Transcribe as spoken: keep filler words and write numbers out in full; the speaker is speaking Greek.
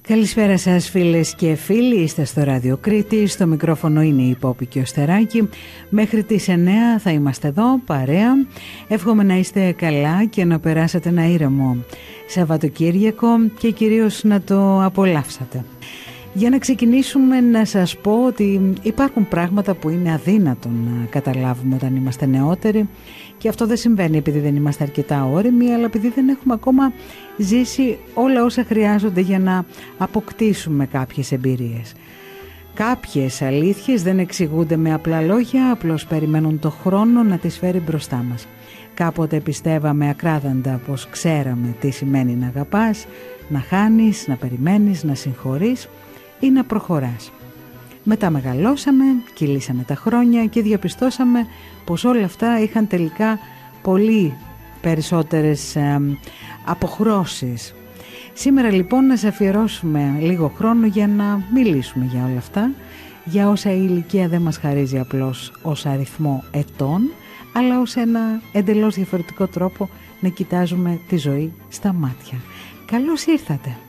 Καλησπέρα σας φίλες και φίλοι, είστε στο Ράδιο Κρήτη, στο μικρόφωνο είναι η Πόπη και ο Στεράκη. Μέχρι τις εννέα θα είμαστε εδώ παρέα. Εύχομαι να είστε καλά και να περάσετε ένα ήρεμο Σαββατοκύριακο και κυρίως να το απολαύσατε. Για να ξεκινήσουμε, να σας πω ότι υπάρχουν πράγματα που είναι αδύνατο να καταλάβουμε όταν είμαστε νεότεροι, και αυτό δεν συμβαίνει επειδή δεν είμαστε αρκετά όριμοι, αλλά επειδή δεν έχουμε ακόμα ζήσει όλα όσα χρειάζονται για να αποκτήσουμε κάποιες εμπειρίες. Κάποιες αλήθειες δεν εξηγούνται με απλά λόγια, απλώς περιμένουν το χρόνο να τις φέρει μπροστά μας. Κάποτε πιστεύαμε ακράδαντα πως ξέραμε τι σημαίνει να αγαπάς, να χάνεις, να περιμένεις, να συγχωρείς ή να προχωράς. Μετά μεγαλώσαμε, κυλήσαμε τα χρόνια και διαπιστώσαμε πως όλα αυτά είχαν τελικά πολύ περισσότερες ε, αποχρώσεις. Σήμερα λοιπόν να σε αφιερώσουμε λίγο χρόνο για να μιλήσουμε για όλα αυτά, για όσα η ηλικία δεν μας χαρίζει απλώς ως αριθμό ετών, αλλά ως ένα εντελώς διαφορετικό τρόπο να κοιτάζουμε τη ζωή στα μάτια. Καλώς ήρθατε!